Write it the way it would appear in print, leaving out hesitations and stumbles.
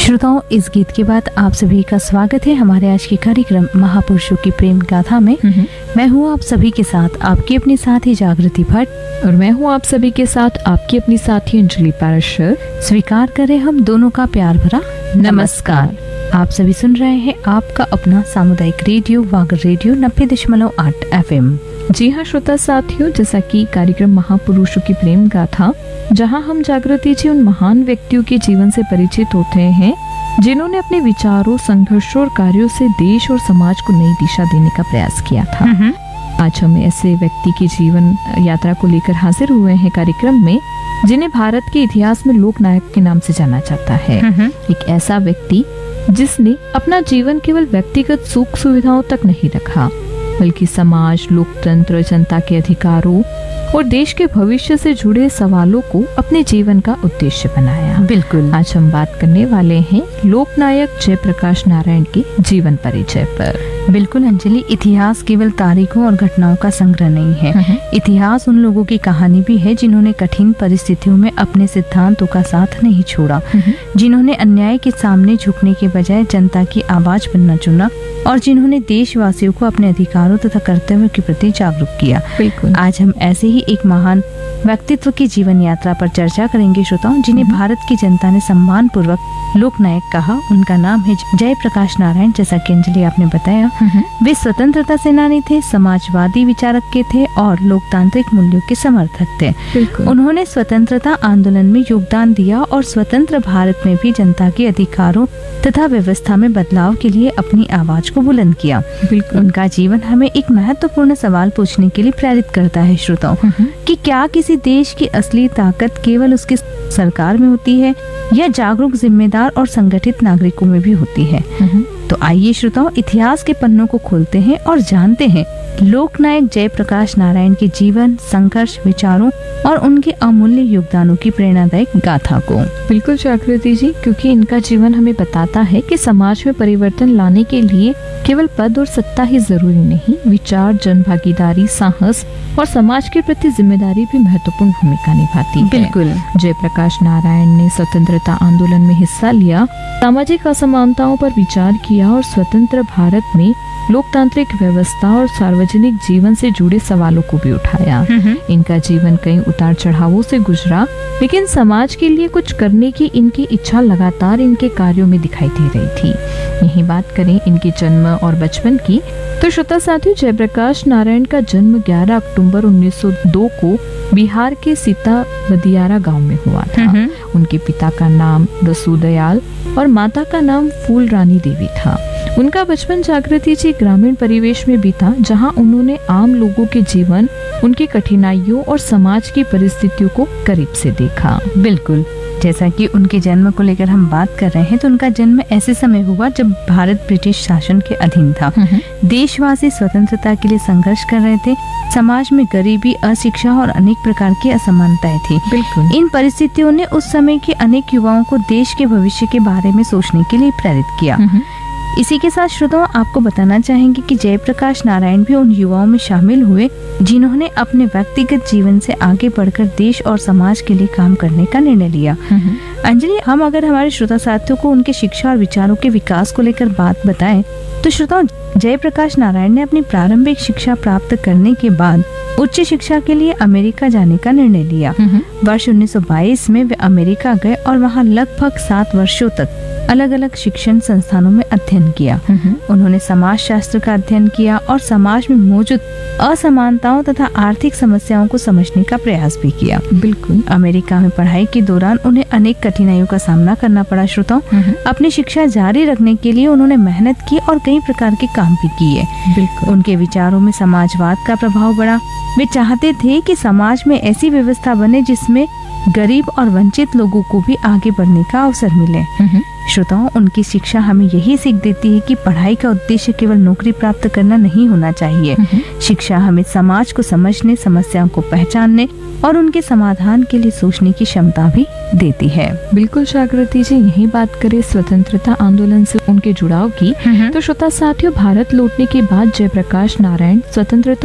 श्रोताओं, इस गीत के बाद आप सभी का स्वागत है हमारे आज के कार्यक्रम महापुरुषों की प्रेम गाथा में। मैं हूँ आप सभी के साथ आपकी अपनी साथी जागृति भट्ट और मैं हूँ आप सभी के साथ आपकी अपनी साथी अंजलि पाराशर। स्वीकार करें हम दोनों का प्यार भरा नमस्कार। आप सभी सुन रहे हैं आपका अपना सामुदायिक रेडियो वागर रेडियो 90.8 FM। जी हाँ श्रोता साथियों, जैसा कि कार्यक्रम महापुरुषों की प्रेम गाथा, जहां हम जागृति जी उन महान व्यक्तियों के जीवन से परिचित होते हैं जिन्होंने अपने विचारों, संघर्षों और कार्यों से देश और समाज को नई दिशा देने का प्रयास किया था। आज हम ऐसे व्यक्ति की जीवन यात्रा को लेकर हाजिर हुए हैं कार्यक्रम में, जिन्हें भारत के इतिहास में लोकनायक के नाम से जाना जाता है। एक ऐसा व्यक्ति जिसने अपना जीवन केवल व्यक्तिगत सुख सुविधाओं तक नहीं रखा, बल्कि समाज, लोकतंत्र, जनता के अधिकारों और देश के भविष्य से जुड़े सवालों को अपने जीवन का उद्देश्य बनाया। बिल्कुल। आज हम बात करने वाले हैं लोकनायक जयप्रकाश नारायण के जीवन परिचय पर। बिल्कुल अंजलि, इतिहास केवल तारीखों और घटनाओं का संग्रह नहीं है। इतिहास उन लोगों की कहानी भी है जिन्होंने कठिन परिस्थितियों में अपने सिद्धांतों का साथ नहीं छोड़ा, जिन्होंने अन्याय के सामने झुकने के बजाय जनता की आवाज बनना चुना और जिन्होंने देशवासियों को अपने अधिकारों तथा कर्तव्यों के प्रति जागरूक किया। बिल्कुल। आज हम ऐसे ही एक महान व्यक्तित्व की जीवन यात्रा पर चर्चा करेंगे श्रोताओं, जिन्हें भारत की जनता ने सम्मान पूर्वक लोकनायक कहा। उनका नाम है जयप्रकाश नारायण। जैसा कि अंजलि आपने बताया, वे स्वतंत्रता सेनानी थे, समाजवादी विचारक के थे और लोकतांत्रिक मूल्यों के समर्थक थे। उन्होंने स्वतंत्रता आंदोलन में योगदान दिया और स्वतंत्र भारत में भी जनता के अधिकारों तथा व्यवस्था में बदलाव के लिए अपनी आवाज को बुलंद किया। उनका जीवन हमें एक महत्वपूर्ण सवाल पूछने के लिए प्रेरित करता है श्रोताओं, कि क्या किसी देश की असली ताकत केवल उसके सरकार में होती है या जागरूक, जिम्मेदार और संगठित नागरिकों में भी होती है। तो आइए श्रोताओं, इतिहास के पन्नों को खोलते हैं और जानते हैं लोकनायक जयप्रकाश नारायण के जीवन, संघर्ष, विचारों और उनके अमूल्य योगदानों की प्रेरणादायक गाथा को। बिल्कुल जागृति जी, क्योंकि इनका जीवन हमें बताता है कि समाज में परिवर्तन लाने के लिए केवल पद और सत्ता ही जरूरी नहीं, विचार, जन भागीदारी, साहस और समाज के प्रति जिम्मेदारी भी महत्वपूर्ण भूमिका निभाती है। बिल्कुल। जयप्रकाश नारायण ने स्वतंत्रता आंदोलन में हिस्सा लिया, सामाजिक असमानताओं पर विचार किया और स्वतंत्र भारत में लोकतांत्रिक व्यवस्था और सार्वजनिक जीवन से जुड़े सवालों को भी उठाया। इनका जीवन कई उतार चढ़ावों से गुजरा, लेकिन समाज के लिए कुछ करने की इनकी इच्छा लगातार इनके कार्यों में दिखाई दे रही थी। यही बात करें इनके जन्म और बचपन की, तो श्रोता साथियों, जयप्रकाश नारायण का जन्म 11 अक्टूबर 1902 को बिहार के सीता बदियारा गांव में हुआ था। उनके पिता का नाम रसूदयाल और माता का नाम फूल रानी देवी था। उनका बचपन जागृति जी ग्रामीण परिवेश में बीता, जहां उन्होंने आम लोगों के जीवन, उनकी कठिनाइयों और समाज की परिस्थितियों को करीब से देखा। बिल्कुल। जैसा कि उनके जन्म को लेकर हम बात कर रहे हैं, तो उनका जन्म ऐसे समय हुआ जब भारत ब्रिटिश शासन के अधीन था। देशवासी स्वतंत्रता के लिए संघर्ष कर रहे थे। समाज में गरीबी, अशिक्षा और अनेक प्रकार की असमानताएं थी। बिल्कुल। इन परिस्थितियों ने उस समय के अनेक युवाओं को देश के भविष्य के बारे में सोचने के लिए प्रेरित किया। इसी के साथ श्रोताओं, आपको बताना चाहेंगे कि जयप्रकाश नारायण भी उन युवाओं में शामिल हुए जिन्होंने अपने व्यक्तिगत जीवन से आगे बढ़कर देश और समाज के लिए काम करने का निर्णय लिया। अंजलि, हम अगर हमारे श्रोता साथियों को उनके शिक्षा और विचारों के विकास को लेकर बात बताएं, तो श्रोताओं, जयप्रकाश नारायण ने अपनी प्रारंभिक शिक्षा प्राप्त करने के बाद उच्च शिक्षा के लिए अमेरिका जाने का निर्णय लिया। वर्ष 1922 में वे अमेरिका गए और वहां लगभग 7 वर्षों तक अलग अलग शिक्षण संस्थानों में अध्ययन किया। उन्होंने समाज शास्त्र का अध्ययन किया और समाज में मौजूद असमानताओं तथा आर्थिक समस्याओं को समझने का प्रयास भी किया। बिल्कुल। अमेरिका में पढ़ाई के दौरान उन्हें अनेक कठिनाइयों का सामना करना पड़ा। श्रोताओं, अपनी शिक्षा जारी रखने के लिए उन्होंने मेहनत की और कई प्रकार के काम भी किए। बिल्कुल। उनके विचारों में समाजवाद का प्रभाव बढ़ा। वे चाहते थे कि समाज में ऐसी व्यवस्था बने जिसमें गरीब और वंचित लोगों को भी आगे बढ़ने का अवसर मिले। श्रोताओं, उनकी शिक्षा हमें यही सीख देती है कि पढ़ाई का उद्देश्य केवल नौकरी प्राप्त करना नहीं होना चाहिए। शिक्षा हमें समाज को समझने, समस्याओं को पहचानने और उनके समाधान के लिए सोचने की क्षमता भी देती है। बिल्कुल जागृति जी, यही बात करें स्वतंत्रता आंदोलन से उनके जुड़ाव की, तो श्रोता साथियों, भारत लौटने के बाद जयप्रकाश नारायण स्वतंत्रता